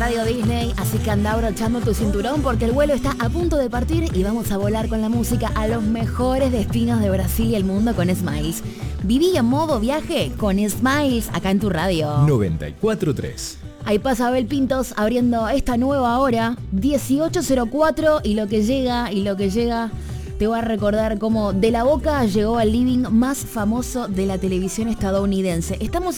Radio Disney, así que anda abrochando tu cinturón porque el vuelo está a punto de partir y vamos a volar con la música a los mejores destinos de Brasil y el mundo con Smiles. Viví en modo viaje con Smiles acá en tu radio. 94.3. Ahí pasa Abel Pintos abriendo esta nueva hora, 18:04, y lo que llega te va a recordar cómo de la boca llegó al living más famoso de la televisión estadounidense. Estamos